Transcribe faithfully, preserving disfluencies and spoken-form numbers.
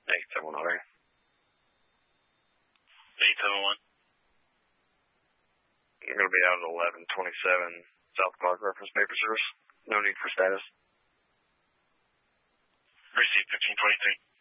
eight seven one. eight seven one. You're going to be out at eleven twenty-seven South Clark reference paper service. No need for status. Receive fifteen twenty-three.